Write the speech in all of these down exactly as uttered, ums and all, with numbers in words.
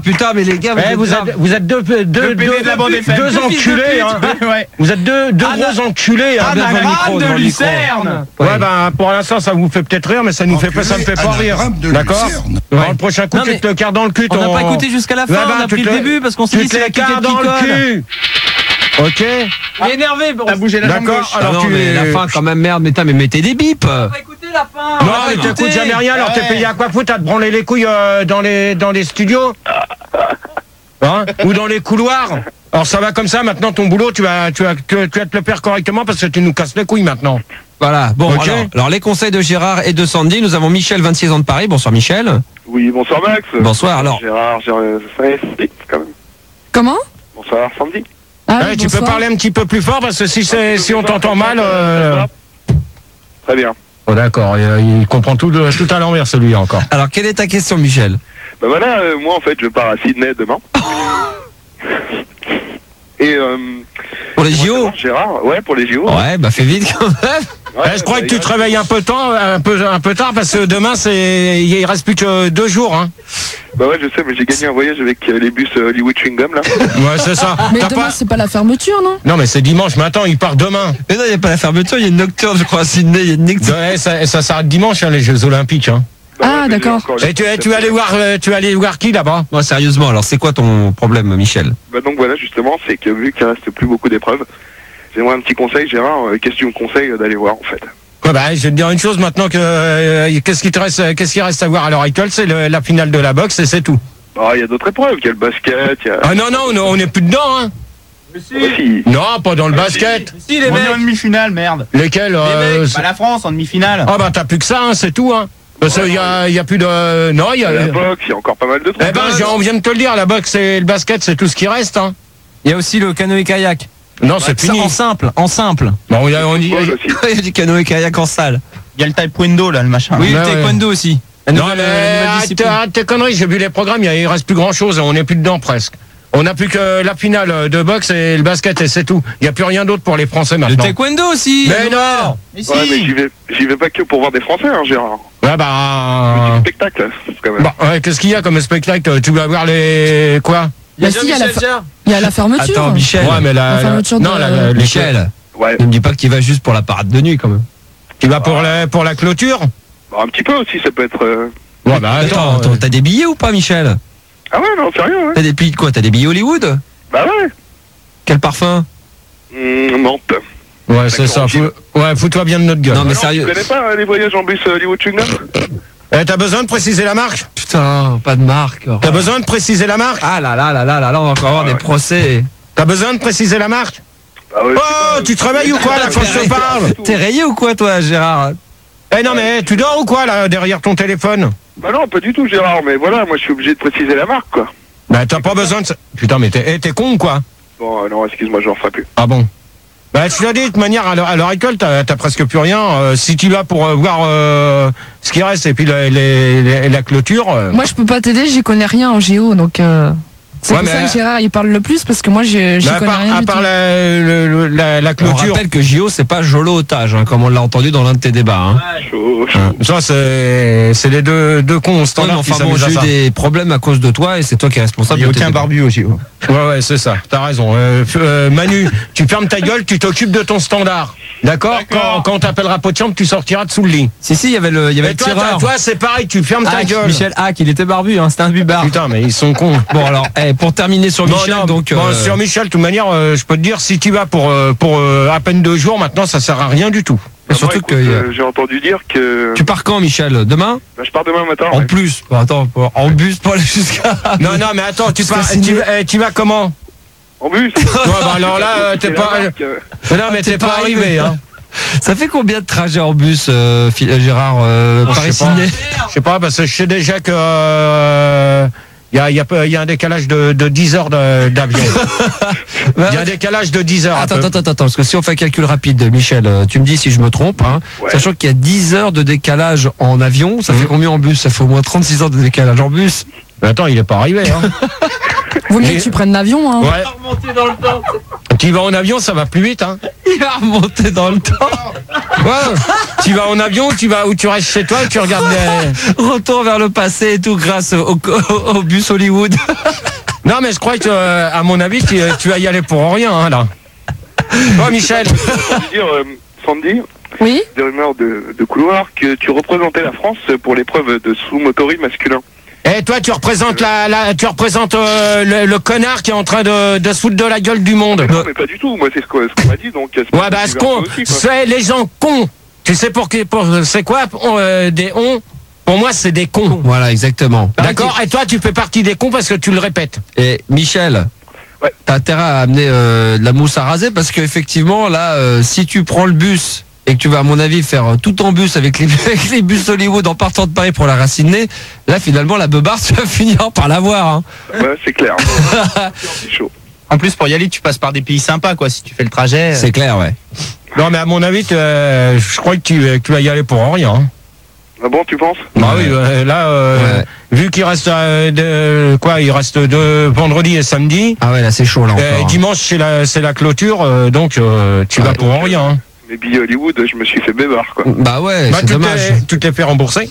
Putain, mais les gars, vous, eh, êtes, vous, êtes, vous êtes deux, deux, deux, deux, de la bande F M. deux enculés. Hein. Ouais. Vous êtes deux, deux gros enculés. Hein, devant le micro, de devant le micro. Lucerne. Ouais, ben pour l'instant, ça vous fait peut-être rire, mais ça nous fait pas, ça me fait pas rire. D'accord. Dans le prochain coup, Non, tu mais te le carres dans le cul. On n'a ton- pas écouté jusqu'à la fin, Ouais, ben, on a tu pris te le le- début parce qu'on s'est Tu dit te c'est la les carres cliquette qui dans le colle. cul. Ok. Il est énervé. T'as bougé la jambe D'accord. gauche. Alors Ah non, tu mais la fin quand même, merde, mais, mais mettez des bips. On va écouter la fin. Non, mais t'écoutes jamais rien, alors t'es Ouais. payé à quoi foutre à te branler les couilles euh, dans les dans les studios, hein, ou dans les couloirs. Alors ça va comme ça. Maintenant ton boulot, tu vas tu vas tu, tu vas te le faire correctement parce que tu nous casses les couilles maintenant. Voilà, bon, Ok. alors, alors les conseils de Gérard et de Sandy, nous avons Michel, vingt-six ans de Paris. Bonsoir Michel. Oui, bonsoir Max. Bonsoir, alors. Gérard, Gérard, Sandy, quand même. Comment? Bonsoir Sandy. Ah, Ouais, tu peux bonsoir. parler un petit peu plus fort parce que si c'est si on t'entend mal. Euh... Très bien. Oh, d'accord, il, il comprend tout de- tout à l'envers celui-là encore. Alors, quelle est ta question, Michel? Ben voilà, euh, moi en fait je pars à Sydney demain. Et euh, Pour les moi, J O? savoir, Gérard, ouais, pour les J O. Ouais, bah fais vite quand même. Ouais, Eh, je crois bah, que tu il te reste- réveilles un peu tard, un peu un peu tard parce que demain c'est il reste plus que deux jours. Hein. Bah ouais, je sais, mais j'ai gagné un voyage avec euh, les bus euh, Hollywood Chewing Gum là. Ouais, c'est ça. Mais T'as demain, pas- c'est pas la fermeture, non? Non, mais c'est dimanche. Mais attends, il part demain. Mais non, il n'y a pas la fermeture, il y a une nocturne, je crois, à Sydney, il y a une nocturne. Ouais, ça, ça s'arrête dimanche, hein, les Jeux Olympiques. Hein. Bah Ah, ouais, mais j'ai d'accord. encore- Et tu, tu vas aller voir, euh, tu vas aller voir qui là-bas? Moi, sérieusement, alors c'est quoi ton problème, Michel? Bah donc voilà, justement, c'est que vu qu'il reste plus beaucoup d'épreuves, j'aimerais un petit conseil, Gérard. euh, Qu'est-ce que tu me conseilles d'aller voir en fait? Ouais, bah, je vais te dire une chose maintenant que euh, qu'est-ce qui te reste, euh, qu'est-ce qui reste à voir à l'heure actuelle, c'est le- la finale de la boxe et c'est tout. Ah, il y a d'autres épreuves, il y a le basket, il y a. Ah non non, on, on est plus dedans. Hein. Ah, si. Non, pas dans le basket. Si, les mecs. On est en demi-finale, merde. Lesquels euh, Bah, la France en demi-finale. Ah bah t'as plus que ça, hein, c'est tout. Hein. Parce qu'il y a, il y a plus de, non, il y Il y a. a la boxe, il y a encore pas mal de trucs. Eh ben, j'ai- on vient de te le dire, la boxe et le basket, c'est tout ce qui reste. Hein. Il y a aussi le canoë-kayak. Non, c'est Ça, fini. en simple, en simple. Bon, il y a- on dit. Football aussi. Il y a du canoë-kayak en salle. Il y a le taekwondo là, le machin. Oui, Ouais, le taekwondo aussi. La Non, nouvelle- mais la nouvelle arrête, discipline. arrête tes conneries, j'ai vu les programmes, il y a- il reste plus grand chose, on n'est plus dedans presque. On n'a plus que la finale de boxe et le basket et c'est tout. Il n'y a plus rien d'autre pour les Français Le maintenant. taekwondo aussi. Mais non. Mais Ouais, mais j'y vais, j'y vais pas que pour voir des Français, hein, Gérard. Ouais bah. Du spectacle, quand même. Bah, ouais, qu'est-ce qu'il y a comme spectacle? Tu vas voir les. Quoi? Bah, si, il y a la fer- il y a la fermeture. Attends, Michel. Ouais, mais la. La fermeture non, de- la, la- les- Michel, Ouais, ne me dis pas que tu vas juste pour la parade de nuit quand même. Tu vas pour la, pour la clôture? bah, un petit peu aussi, ça peut être. euh, Ouais, bah Attends, attends. attends, t'as des billets ou pas, Michel? Ah ouais, non, sérieux, ouais. T'as des billets de quoi? T'as des billets Hollywood? Bah ouais. Quel parfum? Mmh, Nantes. Ouais, c'est ça. Fous- ouais, fous-toi bien de notre gueule. Non, mais Alors, sérieux. Tu connais pas hein, les voyages en bus euh, Hollywood Chewing Gum? Eh, t'as besoin de préciser la marque? Putain, pas de marque. T'as besoin de préciser la marque? Ah là là là là là là, on va encore avoir des procès. T'as besoin de préciser la marque? Ah ouais, Oh, tu te réveilles ou quoi là quand je te parle? T'es rayé ou quoi, toi, Gérard? Eh non mais tu dors ou quoi là derrière ton téléphone? Bah non, pas du tout, Gérard, mais voilà, moi je suis obligé de préciser la marque, quoi. Bah t'as pas besoin de ça. Putain mais t'es eh, t'es con ou quoi? Bon, euh, non, excuse-moi, je ne referai plus. Ah bon? Bah tu l'as dit de toute manière à l'heure à l'heure actuelle t'as t'as presque plus rien. Euh, si tu vas pour euh, voir euh, ce qui reste et puis la, les- les- la clôture. euh, Moi, je peux pas t'aider, j'y connais rien en géo, donc euh, c'est Ouais, pour mais- ça que Gérard il parle le plus parce que moi, j'y j'y bah, à connais part, rien à du part tout. la, le- le- la, la On clôture. rappelle que J O, c'est pas Jolo otage, hein, comme on l'a entendu dans l'un de tes débats. Hein. Chaud, chaud. Hein, ça c'est c'est les deux deux cons au Ouais, mais standard qui enfin bon, s'amusent à j'ai eu ça. des problèmes à cause de toi et c'est toi qui es responsable. Il n'y a de tes aucun débats. barbu au J O. Ouais, ouais, c'est ça. T'as raison. Euh, f- euh, Manu, tu fermes ta gueule, tu t'occupes de ton standard. D'accord? Quand, quand on t'appellera Potiamp, tu sortiras de sous le lit. Si, si, il y avait le, il y avait Et le toi, tireur. toi, toi, c'est pareil, tu fermes ta Hack, gueule. Michel Hack, il était barbu, hein, c'était un bubard. Putain, mais ils sont cons. Bon, alors, eh, pour terminer sur Non, Michel, non, donc. bon, euh, sur Michel, de toute manière, euh, je peux te dire, si tu vas pour, euh, pour euh, à peine deux jours, maintenant, ça sert à rien du tout. et Bah, surtout moi, que. écoute, euh, j'ai entendu dire que. Tu pars quand, Michel? Demain? Bah, je pars demain matin. En ouais. plus. Bon, attends, pour- en bus pour aller jusqu'à. Non, non, mais attends, tu, Jusqu'à pars, Sydney. tu, eh, tu vas comment? En bus. Ouais, bah, alors là, euh, t'es C'est pas. la marque, euh. Mais non, mais T'es t'es pas pas arrivé, arrivé. hein. Ça fait combien de trajets en bus, euh, Phil- euh, Gérard, euh, Oh, je sais pas. Paris-Sydney? Je sais pas, parce que je sais déjà que. euh, Il y, a, il, y a, peu- il y a un décalage de, de dix heures de- d'avion. Il y a un décalage de dix heures. un Attends, peu. attends, attends, attends, parce que si on fait un calcul rapide, Michel, euh, tu me dis si je me trompe, hein, Ouais. sachant qu'il y a dix heures de décalage en avion, ça fait combien en bus? Ça fait au moins trente-six heures de décalage en bus. Mais attends, il est pas arrivé. Hein. Vaut mieux Et- que tu prennes l'avion, hein. Ouais. remonter dans le temps. Tu vas en avion, ça va plus vite. Hein. Il va remonter dans le temps. Ouais. Tu vas en avion, tu vas ou tu restes chez toi, tu regardes. Les... Retour vers le passé et tout grâce au, au, au bus Hollywood. Non, mais je crois que, euh, à mon avis, tu, tu vas y aller pour rien, hein, là. Toi, Michel. J'ai envie de dire, euh, Sandy, Oui. des rumeurs de, de couloir, que tu représentais la France pour l'épreuve de sous-motori masculin. Et toi, tu représentes la, la tu représentes euh, le, le connard qui est en train de, de se foutre de la gueule du monde. Non, mais pas du tout. Moi, c'est ce qu'on ce qu'on m'a dit, donc. c'est Ouais, bah, ce qu'on, aussi, quoi. c'est les gens cons. Tu sais pour qui, pour, c'est quoi, euh, des on? Pour moi, c'est des cons. Voilà, exactement. D'accord? Et toi, tu fais partie des cons parce que tu le répètes. Et Michel, Ouais. t'as intérêt à amener euh, de la mousse à raser parce qu'effectivement, là, euh, si tu prends le bus et que tu vas, à mon avis, faire tout en bus avec les, avec les bus Hollywood en partant de Paris pour la Racine-Nez, là, finalement, la beubare, tu vas finir par l'avoir. Hein. Ouais, c'est clair. C'est chaud. En plus, pour y aller, tu passes par des pays sympas, quoi. Si tu fais le trajet. C'est clair, ouais. Non, mais à mon avis, tu, euh, je crois que tu, que tu vas y aller pour rien. Hein. Ah bon, tu penses? Bah Ouais. oui, euh, là, euh, Ouais. vu qu'il reste euh, de, quoi, il reste de vendredi et samedi. Ah ouais, là, c'est chaud, là, Euh, encore. dimanche, c'est la, c'est la clôture, euh, donc euh, tu Ouais. vas pour rien. Hein. Les billets Hollywood, je me suis fait bébard, quoi. Bah ouais, Bah, c'est tu dommage. t'es, tu t'es fait rembourser.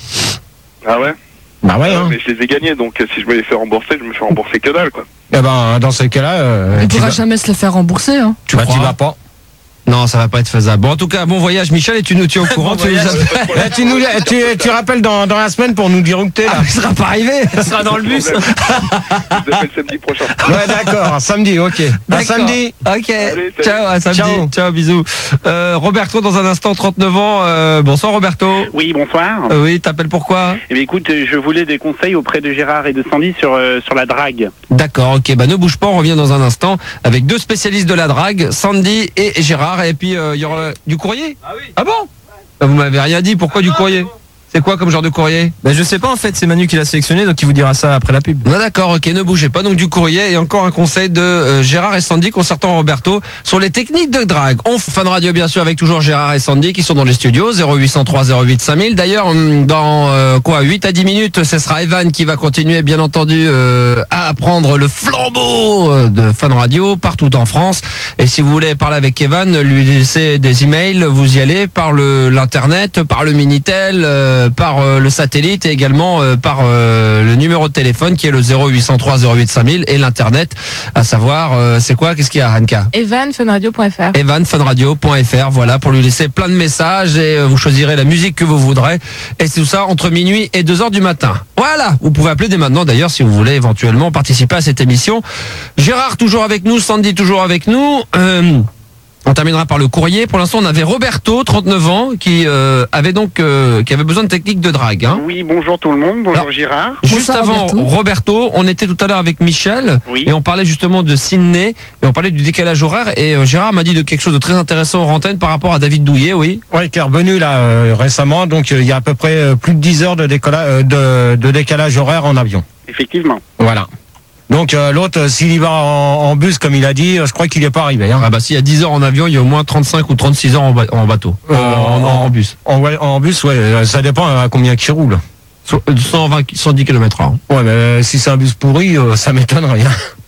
Ah ouais? Bah ouais, Ah, hein. mais je les ai gagnés, donc euh, si je me les fais rembourser, je me fais rembourser que dalle, quoi. Eh ben, dans ces cas-là, euh, On tu, pourra vas, jamais se les faire rembourser. Hein. tu, bah, tu crois vas pas. Non, ça va pas être faisable. Bon, en tout cas, bon voyage, Michel, et tu nous tiens au courant. tu, nous voyage. appelles. Eh, tu, nous, tu, tu rappelles dans, dans la semaine pour nous dire où que t'es, là. Ah, il sera pas arrivé. Il sera dans le bus. Je vous appelle samedi prochain. Ouais, d'accord, samedi, ok. À D'accord. samedi. Ok. Allez, salut. Ciao, à samedi. Ciao. Ciao, bisous. Euh, Roberto, dans un instant, trente-neuf ans. Euh, bonsoir, Roberto. Oui, bonsoir. Euh, oui, t'appelles pourquoi? Eh bien, écoute, je voulais des conseils auprès de Gérard et de Sandy sur, euh, sur la drague. D'accord, ok. Bah, ne bouge pas, on revient dans un instant avec deux spécialistes de la drague, Sandy et Gérard. Et puis, euh, il y aura du courrier. Ah oui. Ah bon? Bah, vous m'avez rien dit. Pourquoi du courrier? C'est quoi comme genre de courrier? Bah, je sais pas, en fait, c'est Manu qui l'a sélectionné, donc il vous dira ça après la pub. Ah, d'accord, ok, ne bougez pas. Donc du courrier et encore un conseil de euh, Gérard et Sandy concertant Roberto sur les techniques de drague. On Fun Radio bien sûr avec toujours Gérard et Sandy qui sont dans les studios zéro huit cent trois zéro huit cinq mille. D'ailleurs hum, dans euh, quoi huit à dix minutes, ce sera Evan qui va continuer bien entendu euh, à prendre le flambeau euh, de Fun Radio partout en France. Et si vous voulez parler avec Evan, lui laisser des emails, vous y allez par le l'internet, par le Minitel. Euh, par euh, le satellite et également euh, par euh, le numéro de téléphone qui est le zéro huit cent trois zéro huit cinq mille et l'internet, à savoir euh, c'est quoi, qu'est-ce qu'il y a, Hanka? evan funradio point f r. evan funradio point f r, voilà, pour lui laisser plein de messages et euh, vous choisirez la musique que vous voudrez et c'est tout ça entre minuit et deux heures du matin. Voilà, vous pouvez appeler dès maintenant d'ailleurs si vous voulez éventuellement participer à cette émission. Gérard toujours avec nous, Sandy toujours avec nous. Euh, On terminera par le courrier. Pour l'instant, on avait Roberto, trente-neuf ans, qui euh, avait donc euh, qui avait besoin de techniques de drague. Hein. Oui, bonjour tout le monde. Bonjour Alors, Gérard. Juste Bonsoir, avant Roberto. Roberto, on était tout à l'heure avec Michel Oui. et on parlait justement de Sydney et on parlait du décalage horaire et euh, Gérard m'a dit de quelque chose de très intéressant en antenne par rapport à David Douillet, oui. Ouais, qui est revenu là euh, récemment, donc euh, il y a à peu près euh, plus de dix heures de, décolla- euh, de, de décalage horaire en avion. Effectivement. Voilà. Donc euh, l'autre, euh, s'il y va en, en bus comme il a dit, euh, je crois qu'il n'est pas arrivé. Hein. Ah bah s'il y a dix heures en avion, il y a au moins trente-cinq ou trente-six heures en, ba- en bateau, Euh, en, en- en bus. En, ouais, en bus, ouais, euh, ça dépend à combien qu'il roule. So- euh, cent vingt, cent dix kilomètres heure. Ouais, mais euh, si c'est un bus pourri, euh, ça m'étonne rien.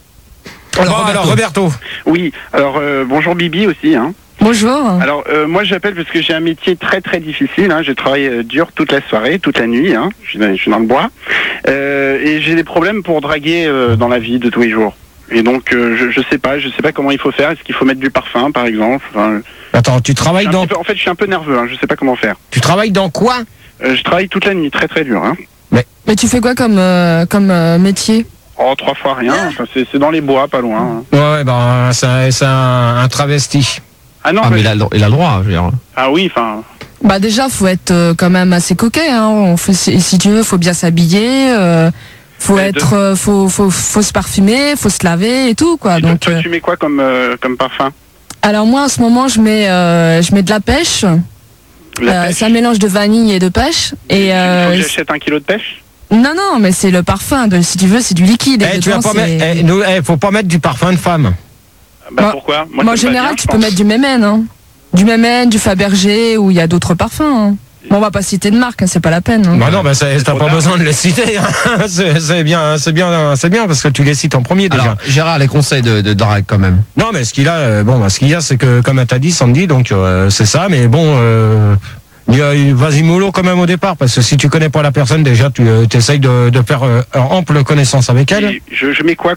Alors, Bon, Roberto. alors Roberto. Oui, alors euh, bonjour Bibi aussi. Hein. Bonjour. Alors euh, moi j'appelle parce que j'ai un métier très très difficile. Hein. Je travaille euh, dur toute la soirée, toute la nuit. Hein. Je, suis dans, je suis dans le bois. Euh, et j'ai des problèmes pour draguer euh, dans la vie de tous les jours. Et donc euh, je, je sais pas, je sais pas comment il faut faire. Est-ce qu'il faut mettre du parfum par exemple? Enfin, Attends, tu je suis travailles un dans, petit peu- en fait je suis un peu nerveux, hein. Je sais pas comment faire. tu travailles dans quoi? Euh, je travaille toute la nuit, très très dur. Hein. Mais tu fais quoi comme, euh, comme euh, métier? Oh, trois fois rien. Enfin, c'est c'est dans les bois, pas loin. Hein. Ouais, ouais, ben c'est un, c'est un, un travesti. Ah non, Ah mais mais- il a, le- il a le droit, je veux dire. ah oui, enfin. Bah déjà, faut être euh, quand même assez coquet. Hein. On fait, si, si tu veux, faut bien s'habiller. Euh, faut Ouais, être, euh, faut, faut, faut se parfumer, faut se laver et tout quoi. Et toi, Donc, toi, euh, tu mets quoi comme, euh, comme parfum? alors moi, en ce moment, je mets, euh, je mets de la pêche. La Euh, pêche. c'est un mélange de vanille et de pêche. Et Il faut euh, que j'achète un kilo de pêche? non, non, mais c'est le parfum. De, si tu veux, c'est du liquide. Eh, Et tu vas dedans, pas c'est- mettre, eh, nous, eh, faut pas mettre du parfum de femme. Bah Moi- pourquoi? Moi, ça en me va général, bien, tu je peux pense. mettre du Mémène. Hein. Du Mémène, du Fabergé, ou il y a d'autres parfums. Hein. Bon, on va pas citer de marque, hein, c'est pas la peine. Hein. Bah non, bah c'est- t'as trop pas tard. besoin de les citer. hein. c'est c'est bien, c'est bien, c'est bien parce que tu les cites en premier déjà. Alors, Gérard, les conseils de, de drague quand même. Non, mais ce qu'il a, euh, bon, bah, ce qu'il y a, c'est que comme t'as dit, Sandy, donc euh, c'est ça. Mais bon, euh, il y a- il- vas-y mollo quand même au départ, parce que si tu connais pas la personne, déjà, tu euh, essayes de, de faire euh, ample connaissance avec elle. Et Je, je mets quoi